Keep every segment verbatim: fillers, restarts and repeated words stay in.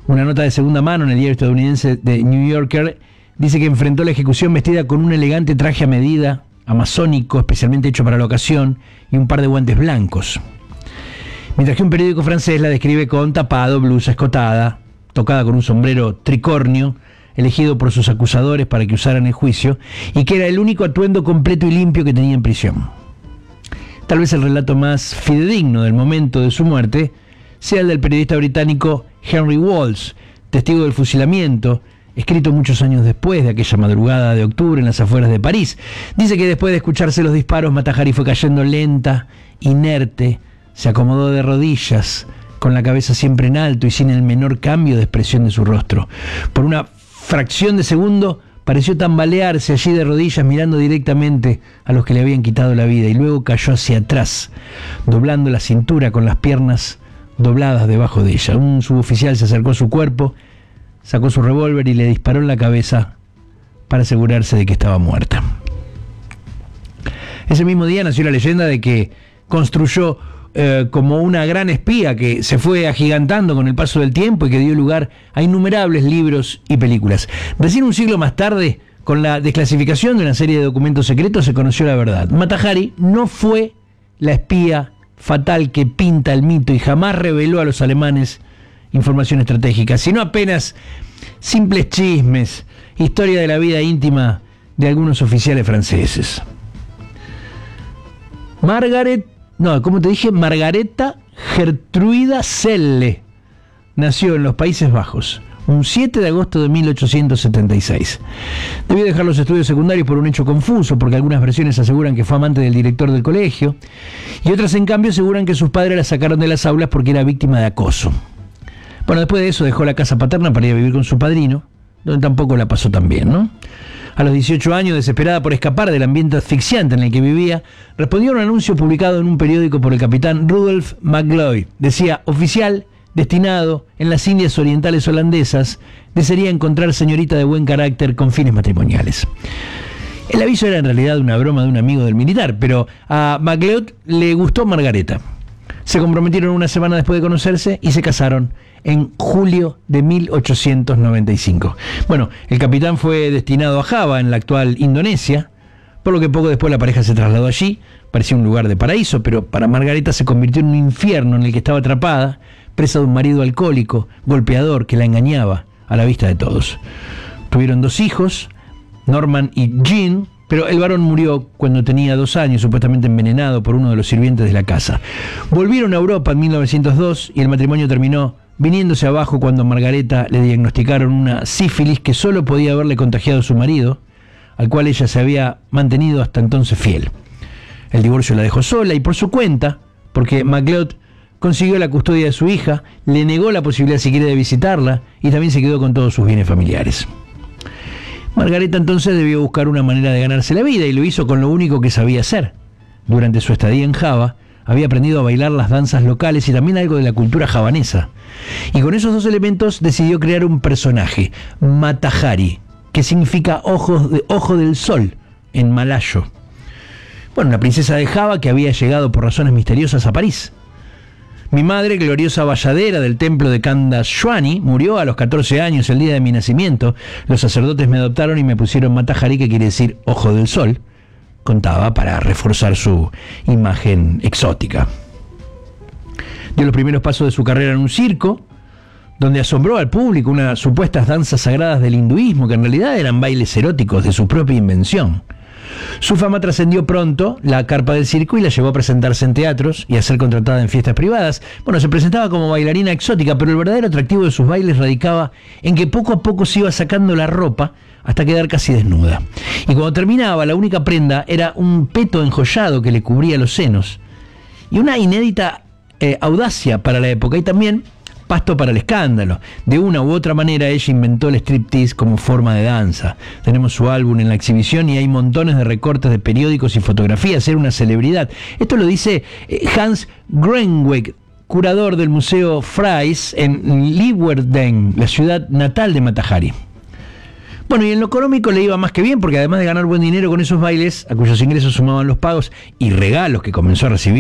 Una nota de segunda mano en el diario estadounidense The New Yorker dice que enfrentó la ejecución vestida con un elegante traje a medida, amazónico, especialmente hecho para la ocasión, y un par de guantes blancos. Mientras que un periódico francés la describe con tapado, blusa escotada, tocada con un sombrero tricornio, elegido por sus acusadores para que usaran el juicio, y que era el único atuendo completo y limpio que tenía en prisión. Tal vez el relato más fidedigno del momento de su muerte sea el del periodista británico Henry Walls, testigo del fusilamiento, escrito muchos años después de aquella madrugada de octubre en las afueras de París. Dice que después de escucharse los disparos, Mata Hari fue cayendo lenta, inerte, se acomodó de rodillas, con la cabeza siempre en alto y sin el menor cambio de expresión de su rostro. Por una fracción de segundo pareció tambalearse allí de rodillas mirando directamente a los que le habían quitado la vida, y luego cayó hacia atrás, doblando la cintura con las piernas dobladas debajo de ella. Un suboficial se acercó a su cuerpo, sacó su revólver y le disparó en la cabeza para asegurarse de que estaba muerta. Ese mismo día nació la leyenda de que construyó eh, como una gran espía que se fue agigantando con el paso del tiempo y que dio lugar a innumerables libros y películas. Recién un siglo más tarde, con la desclasificación de una serie de documentos secretos, se conoció la verdad. Mata Hari no fue la espía fatal que pinta el mito y jamás reveló a los alemanes información estratégica, sino apenas simples chismes, historia de la vida íntima de algunos oficiales franceses. Margaret, no, ¿cómo te dije? Margareta Gertruida Celle nació en los Países Bajos un siete de agosto de mil ochocientos setenta y seis. Debió dejar los estudios secundarios por un hecho confuso, porque algunas versiones aseguran que fue amante del director del colegio, y otras en cambio aseguran que sus padres la sacaron de las aulas porque era víctima de acoso. Bueno, después de eso dejó la casa paterna para ir a vivir con su padrino, donde tampoco la pasó tan bien, ¿no? A los dieciocho años, desesperada por escapar del ambiente asfixiante en el que vivía, respondió a un anuncio publicado en un periódico por el capitán Rudolf McLeod. Decía: oficial destinado en las Indias Orientales holandesas, desearía encontrar señorita de buen carácter con fines matrimoniales. El aviso era en realidad una broma de un amigo del militar, pero a McLeod le gustó Margareta. Se comprometieron una semana después de conocerse y se casaron en julio de mil ochocientos noventa y cinco. Bueno, el capitán fue destinado a Java, en la actual Indonesia, por lo que poco después la pareja se trasladó allí. Parecía un lugar de paraíso, pero para Margareta se convirtió en un infierno en el que estaba atrapada, presa de un marido alcohólico, golpeador, que la engañaba a la vista de todos. Tuvieron dos hijos, Norman y Jean, pero el varón murió cuando tenía dos años, supuestamente envenenado por uno de los sirvientes de la casa. Volvieron a Europa en mil novecientos dos y el matrimonio terminó viniéndose abajo cuando a Margareta le diagnosticaron una sífilis que solo podía haberle contagiado a su marido, al cual ella se había mantenido hasta entonces fiel. El divorcio la dejó sola y por su cuenta, porque McLeod consiguió la custodia de su hija, le negó la posibilidad siquiera de visitarla y también se quedó con todos sus bienes familiares. Margareta entonces debió buscar una manera de ganarse la vida y lo hizo con lo único que sabía hacer. Durante su estadía en Java, había aprendido a bailar las danzas locales y también algo de la cultura javanesa. Y con esos dos elementos decidió crear un personaje, Mata Hari, que significa ojos de, ojo del sol en malayo. Bueno, una princesa de Java que había llegado por razones misteriosas a París. Mi madre, gloriosa valladera del templo de Kandashwani, murió a los catorce años el día de mi nacimiento. Los sacerdotes me adoptaron y me pusieron Mata Hari, que quiere decir ojo del sol, contaba, para reforzar su imagen exótica. Dio los primeros pasos de su carrera en un circo, donde asombró al público unas supuestas danzas sagradas del hinduismo, que en realidad eran bailes eróticos de su propia invención. Su fama trascendió pronto la carpa del circo y la llevó a presentarse en teatros y a ser contratada en fiestas privadas. Bueno, se presentaba como bailarina exótica, pero el verdadero atractivo de sus bailes radicaba en que poco a poco se iba sacando la ropa hasta quedar casi desnuda. Y cuando terminaba, la única prenda era un peto enjollado que le cubría los senos. Y una inédita eh, audacia para la época, y también pasto para el escándalo. De una u otra manera ella inventó el striptease como forma de danza. Tenemos su álbum en la exhibición y hay montones de recortes de periódicos y fotografías. Era una celebridad. Esto lo dice Hans Grenweg, curador del Museo Fries en Leeuwarden, la ciudad natal de Mata Hari. Bueno, y en lo económico le iba más que bien, porque además de ganar buen dinero con esos bailes, a cuyos ingresos sumaban los pagos y regalos que comenzó a recibir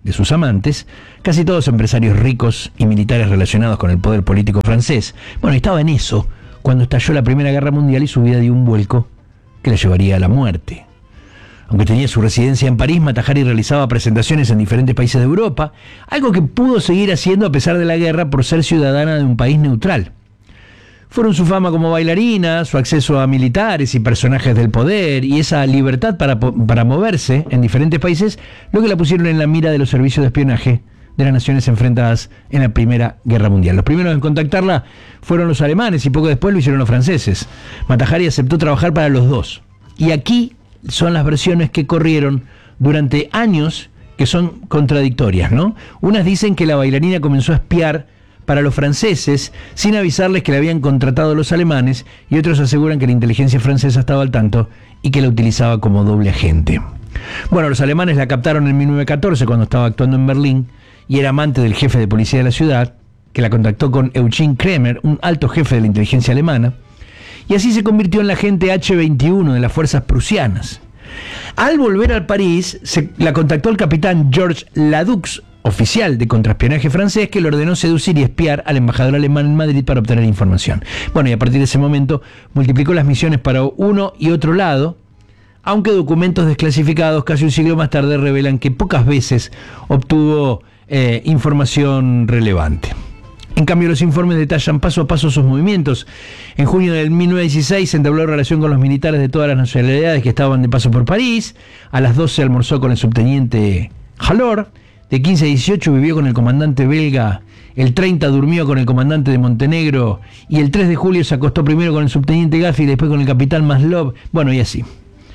de sus amantes, casi todos empresarios ricos y militares relacionados con el poder político francés. Bueno, estaba en eso cuando estalló la Primera Guerra Mundial y su vida dio un vuelco que la llevaría a la muerte. Aunque tenía su residencia en París, Mata Hari realizaba presentaciones en diferentes países de Europa, algo que pudo seguir haciendo a pesar de la guerra por ser ciudadana de un país neutral. Fueron su fama como bailarina, su acceso a militares y personajes del poder y esa libertad para, para moverse en diferentes países lo que la pusieron en la mira de los servicios de espionaje de las naciones enfrentadas en la Primera Guerra Mundial. Los primeros en contactarla fueron los alemanes y poco después lo hicieron los franceses. Mata Hari aceptó trabajar para los dos. Y aquí son las versiones que corrieron durante años que son contradictorias, ¿no? Unas dicen que la bailarina comenzó a espiar para los franceses sin avisarles que la habían contratado los alemanes, y otros aseguran que la inteligencia francesa estaba al tanto y que la utilizaba como doble agente. Bueno, los alemanes la captaron en mil novecientos catorce cuando estaba actuando en Berlín y era amante del jefe de policía de la ciudad, que la contactó con Eugene Kremer, un alto jefe de la inteligencia alemana, y así se convirtió en la agente hache veintiuno de las fuerzas prusianas. Al volver a París, se la contactó el capitán Georges Ladux, oficial de contraespionaje francés, que le ordenó seducir y espiar al embajador alemán en Madrid para obtener información. Bueno, y a partir de ese momento multiplicó las misiones para uno y otro lado, aunque documentos desclasificados casi un siglo más tarde revelan que pocas veces obtuvo eh, información relevante. En cambio, los informes detallan paso a paso sus movimientos. En junio del mil novecientos dieciséis entabló relación con los militares de todas las nacionalidades que estaban de paso por París. A las doce almorzó con el subteniente Jalor. De quince a dieciocho vivió con el comandante belga, el treinta durmió con el comandante de Montenegro y el tres de julio se acostó primero con el subteniente Gaffi y después con el capitán Maslov, bueno, y así.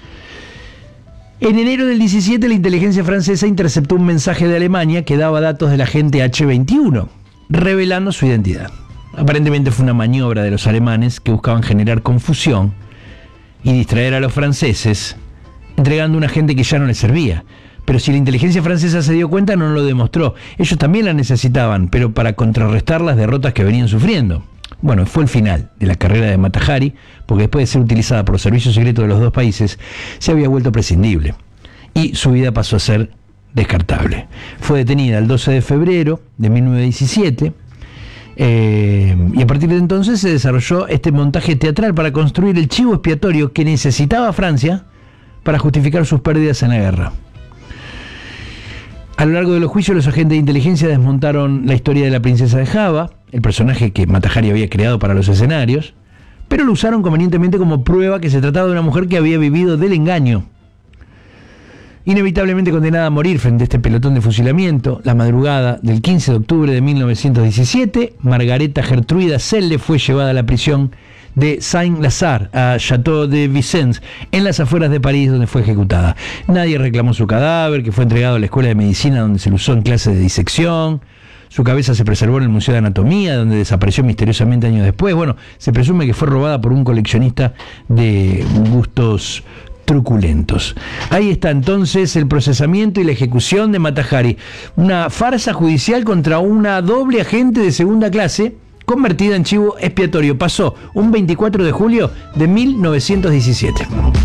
En enero del diecisiete la inteligencia francesa interceptó un mensaje de Alemania que daba datos del agente hache veintiuno, revelando su identidad. Aparentemente fue una maniobra de los alemanes que buscaban generar confusión y distraer a los franceses, entregando un agente que ya no les servía. Pero si la inteligencia francesa se dio cuenta, no lo demostró. Ellos también la necesitaban, pero para contrarrestar las derrotas que venían sufriendo. Bueno, fue el final de la carrera de Mata Hari, porque después de ser utilizada por los servicios secretos de los dos países, se había vuelto prescindible. Y su vida pasó a ser descartable. Fue detenida el doce de febrero de mil novecientos diecisiete, eh, y a partir de entonces se desarrolló este montaje teatral para construir el chivo expiatorio que necesitaba Francia para justificar sus pérdidas en la guerra. A lo largo de los juicios, los agentes de inteligencia desmontaron la historia de la princesa de Java, el personaje que Mata Hari había creado para los escenarios, pero lo usaron convenientemente como prueba que se trataba de una mujer que había vivido del engaño. Inevitablemente condenada a morir frente a este pelotón de fusilamiento, la madrugada del quince de octubre de mil novecientos diecisiete, Margareta Gertruida Celle fue llevada a la prisión de Saint-Lazare, a Château de Vincennes, en las afueras de París, donde fue ejecutada. Nadie reclamó su cadáver, que fue entregado a la Escuela de Medicina, donde se lo usó en clases de disección. Su cabeza se preservó en el Museo de Anatomía, donde desapareció misteriosamente años después. Bueno, se presume que fue robada por un coleccionista de gustos truculentos. Ahí está entonces el procesamiento y la ejecución de Mata Hari, una farsa judicial contra una doble agente de segunda clase, convertida en chivo expiatorio. Pasó un veinticuatro de julio de mil novecientos diecisiete.